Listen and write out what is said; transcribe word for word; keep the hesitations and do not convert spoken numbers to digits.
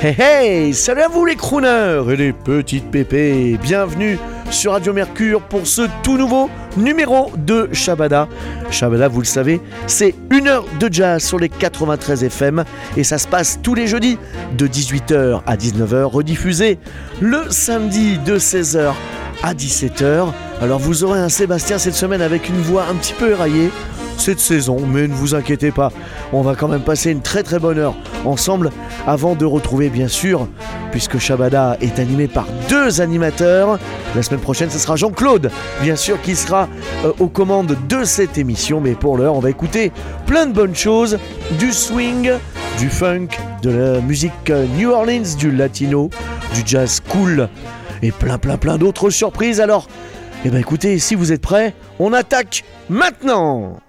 Hey hey, salut à vous les crooners et les petites pépées, bienvenue sur Radio Mercure pour ce tout nouveau numéro de Shabada. Shabada, vous le savez, c'est une heure de jazz sur les quatre-vingt-treize F M et ça se passe tous les jeudis de dix-huit heures à dix-neuf heures, rediffusé le samedi de seize heures à dix-sept heures. Alors vous aurez un Sébastien cette semaine avec une voix un petit peu éraillée, cette saison, mais ne vous inquiétez pas, on va quand même passer une très très bonne heure ensemble avant de retrouver bien sûr, puisque Shabada est animé par deux animateurs. La semaine prochaine ce sera Jean-Claude, bien sûr, qui sera euh, aux commandes de cette émission, mais pour l'heure on va écouter plein de bonnes choses, du swing, du funk, de la musique New Orleans, du latino, du jazz cool et plein plein plein d'autres surprises. Alors, eh ben écoutez, si vous êtes prêts, on attaque maintenant.